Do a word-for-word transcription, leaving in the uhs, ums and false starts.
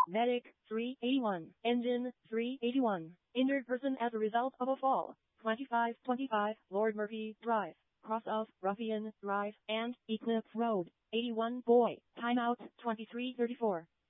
Medic, three eighty-one. Engine, three eighty-one. Injured person as a result of a fall, twenty-five twenty-five Lord Murphy Drive, cross of Ruffian Drive and Eclipse Road. eighty-one Boy, timeout, twenty-three thirty-four.